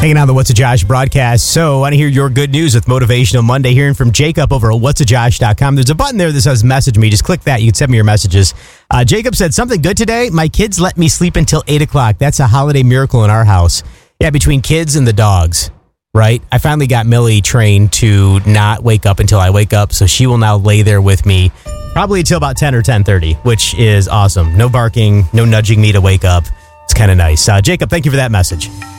Hanging on the What's a Josh broadcast. So I want to hear your good news with Motivational Monday. Hearing from Jacob over at whatsajosh.com. There's a button there that says message me. Just click that. You can send me your messages. Jacob said, something good today. My kids let me sleep until 8 o'clock. That's a holiday miracle in our house. Yeah, between kids and the dogs, right? I finally got Millie trained to not wake up until I wake up. So she will now lay there with me probably until about 10 or 10:30, which is awesome. No barking, no nudging me to wake up. It's kind of nice. Jacob, thank you for that message.